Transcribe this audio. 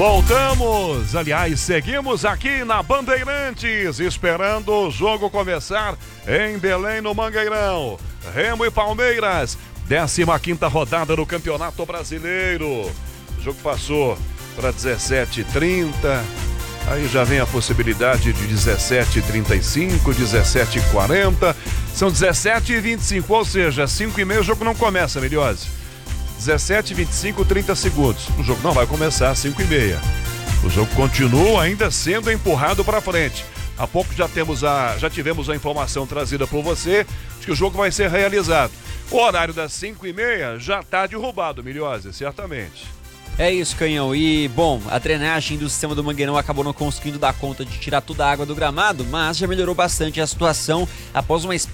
Voltamos, aliás, seguimos aqui na Bandeirantes, esperando o jogo começar em Belém, no Mangueirão. Remo e Palmeiras, 15ª rodada do Campeonato Brasileiro. O jogo passou para 17h30, aí já vem a possibilidade de 17h35, 17h40, são 17h25, ou seja, 5h30 o jogo não começa, Miliose. 17h25, 30 segundos. O jogo não vai começar às 5h30. O jogo continua ainda sendo empurrado para frente. Há pouco já tivemos a informação trazida por você de que o jogo vai ser realizado. O horário das 5h30 já está derrubado, Miliose, certamente. É isso, Canhão. E, bom, a drenagem do sistema do Mangueirão acabou não conseguindo dar conta de tirar toda a água do gramado, mas já melhorou bastante a situação após uma espécie